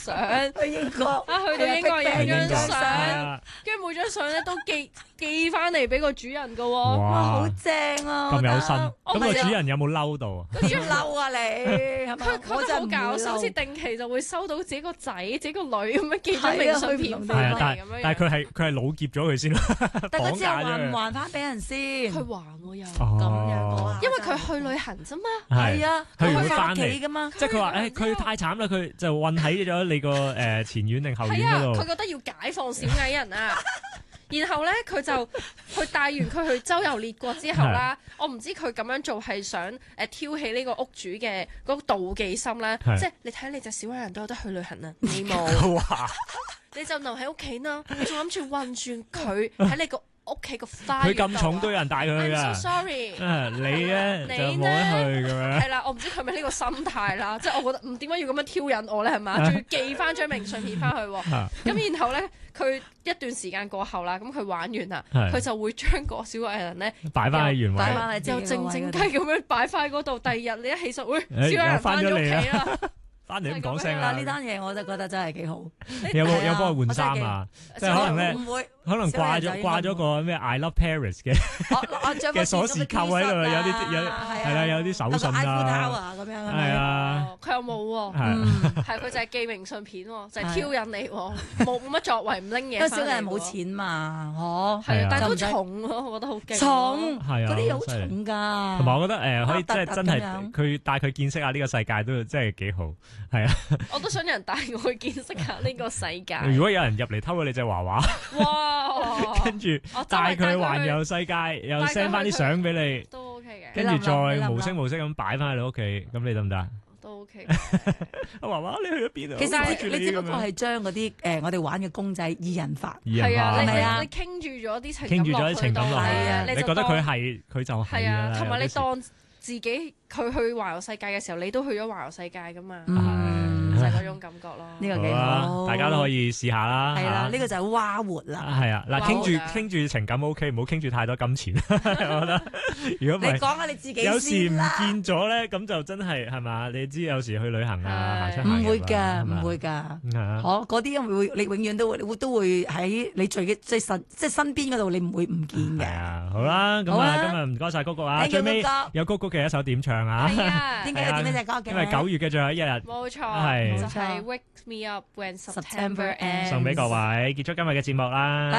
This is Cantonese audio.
相， 去英國去到英國影張相， 相， 跟住每張相咧都寄翻嚟俾個主人噶喎。 哇，好哇， 正啊！ 咁有心。咁個我唔係啊主人有冇嬲到啊？ 點嬲啊你？係咪？ 佢覺得好搞笑，好似定期就會收到自己個仔、自己個女咁樣寄張明信片係翻啊，但係嚟咁樣。 但係佢係老劫咗佢先咯， 但佢之後綁架咗佢。 還唔還翻俾人先？ 佢還喎又， 咁樣哦哇因為佢去旅行啫嘛。 係啊， 佢會佢翻屋翻嚟企噶嘛。 即係佢話誒，佢太慘啦，佢就困喺咗你個前院定後院係啊， 嗰度。 佢覺得要解放小矮人啊。然後咧，佢就佢帶完佢去周遊列國之後啦，我唔知佢咁樣做係想挑起呢個屋主嘅嗰個妒忌心啦， 係即係你睇你隻小矮人都有得去旅行啊，你冇， 哇！ 你就留喺屋企啦，你仲諗住韞住佢喺你個屋企個花園佢咁重度啊都有人帶佢去 I'm 㗎。 so sorry。 你咧你就冇得去咁樣。 係啦，我唔知佢係咪呢個心態啦，即係我覺得點解要咁樣挑釁我咧？係嘛，仲要寄翻張明信片翻去喎。 啊咁然後咧，佢一段時間過後啦，咁佢玩完啦， 係佢就會將個小矮人咧擺翻喺原位。 擺翻喺自又己個靜靜雞位嗰度。 咁樣擺翻喺嗰度。第二日你一起身，喂， 誒小矮人翻咗屋企啦， 翻嚟都唔講聲啦嗱，呢。單嘢我就覺得真係幾好。 有冇係啊幫佢換衫啊？即係可能咧， 唔會。 可能掛咗個咩 I Love Paris 嘅嘅鎖匙扣喺度，係啦，有啲手信啊， 咁樣係啊， 佢又冇喎， 係係佢就係寄明信片喎，就係挑釁你喎，冇乜作為，唔拎嘢因為翻嚟喎。 小人冇錢嘛，嗬。 係啊，但係都就唔使重咯，我覺得好勁。 重， 係啊嗰啲嘢好犀利重㗎。 同埋我覺得可以即係真係咁樣佢帶佢見識下呢個世界都真係幾好，係啊！ 我都想有人帶我去見識下呢個世界。 如果有人入嚟偷咗你隻娃娃， 哇！ 跟住我帶佢去去環遊世界，又 send 翻啲相俾你， 都 OK 嘅， 跟住再你諗唔諗無聲無息咁擺翻喺你屋企，咁你得唔得啊？ 都 OK 嘅。 娃娃你去咗邊啊？ 其實我住咁你只不過樣係將嗰啲我哋玩嘅公仔擬人化。 係啊， 係咪啊你傾住咗啲情傾住咗啲情感落去， 係啊， 你覺得佢係佢就係係啊，同埋你有啲時當自己佢去環遊世界嘅時候，你都去咗環遊世界噶嘛， 嗯就係嗰種感覺咯。 呢個幾好啊好， 大家都可以試下啦。 係啦， 嚇呢個就係蛙活啦。 係啊，嗱， 哇傾住好啊傾住情感 OK，唔好傾住太多金錢。我覺得如果唔係， 你講下你自己有時唔先啦。 見咗咧，咁就真係嘛？你知有時去旅行啊， 係行出行入啊唔會㗎， 係嘛唔會㗎。 係啊可嗰啲會你永遠都會喺你最即係身邊嗰度，你唔會唔見嘅。 係啊，好啦，咁好啊今日唔該晒谷谷啊， Thank you， 最尾谷谷有谷谷嘅一首點唱啊， 係啊， 點解要點呢隻歌嘅？ 因為9月嘅最後一日冇錯， 係就係 Wake Me Up When September September Ends。 送俾各位，結束今日嘅節目啦。